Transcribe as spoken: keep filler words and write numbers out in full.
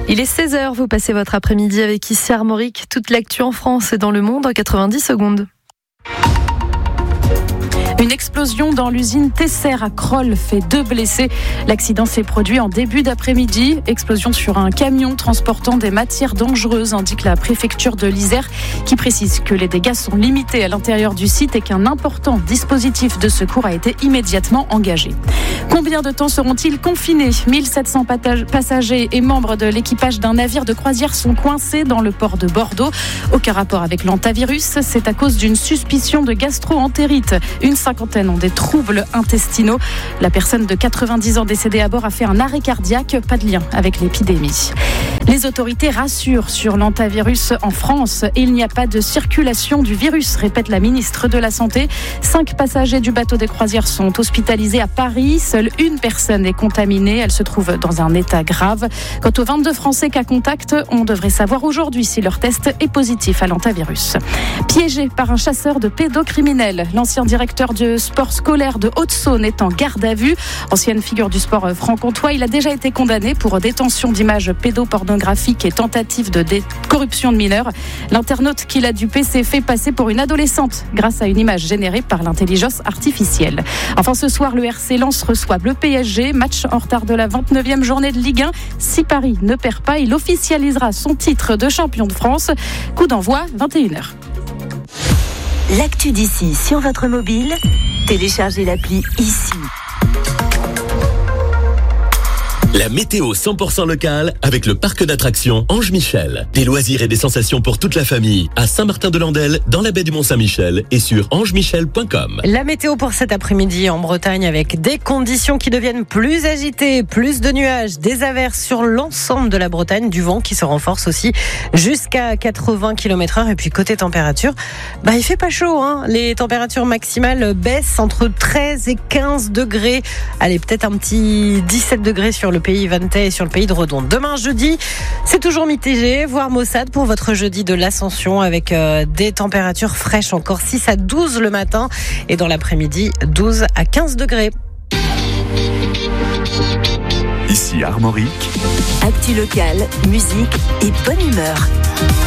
Il est seize heures, vous passez votre après-midi avec ici Armorique. Toute l'actu en France et dans le monde en quatre-vingt-dix secondes. Une explosion dans l'usine Tesser à Crolles fait deux blessés. L'accident s'est produit en début d'après-midi. Explosion sur un camion transportant des matières dangereuses, indique la préfecture de l'Isère, qui précise que les dégâts sont limités à l'intérieur du site et qu'un important dispositif de secours a été immédiatement engagé. Combien de temps seront-ils confinés ? mille sept cents passagers et membres de l'équipage d'un navire de croisière sont coincés dans le port de Bordeaux. Aucun rapport avec l'hantavirus, c'est à cause d'une suspicion de gastro-entérite. Une cinquantaine ont des troubles intestinaux. La personne de quatre-vingt-dix ans décédée à bord a fait un arrêt cardiaque, pas de lien avec l'épidémie. Les autorités rassurent sur l'hantavirus en France. Il n'y a pas de circulation du virus, répète la ministre de la Santé. Cinq passagers du bateau des croisières sont hospitalisés à Paris. Seule une personne est contaminée. Elle se trouve dans un état grave. Quant aux vingt-deux Français cas contact, on devrait savoir aujourd'hui si leur test est positif à l'hantavirus. Piégé par un chasseur de pédocriminels, l'ancien directeur de sport scolaire de Haute-Saône est en garde à vue. Ancienne figure du sport franc-comtois, il a déjà été condamné pour détention d'images pédopornographiques et tentative de dé- corruption de mineurs. L'internaute qui l'a dupé s'est fait passer pour une adolescente grâce à une image générée par l'intelligence artificielle. Enfin, ce soir, le R C Lens reçoit le P S G. Match en retard de la vingt-neuvième journée de Ligue un. Si Paris ne perd pas, il officialisera son titre de champion de France. Coup d'envoi, vingt et une heures. L'actu d'ici sur votre mobile, téléchargez l'appli ici. La météo cent pour cent locale avec le parc d'attractions Ange Michel. Des loisirs et des sensations pour toute la famille à Saint-Martin-de-Landelle, dans la baie du Mont-Saint-Michel et sur ange michel point com. La météo pour cet après-midi en Bretagne avec des conditions qui deviennent plus agitées, plus de nuages, des averses sur l'ensemble de la Bretagne, du vent qui se renforce aussi jusqu'à quatre-vingts kilomètres heure. Et puis côté température, bah il fait pas chaud, hein. Les températures maximales baissent entre treize et quinze degrés. Allez, peut-être un petit dix-sept degrés sur le pays Vantais et sur le pays de Redon. Demain jeudi, c'est toujours mitigé, voire maussade pour votre jeudi de l'Ascension avec euh, des températures fraîches, encore six à douze le matin et dans l'après-midi douze à quinze degrés. Ici Armorique. Actu locale, musique et bonne humeur.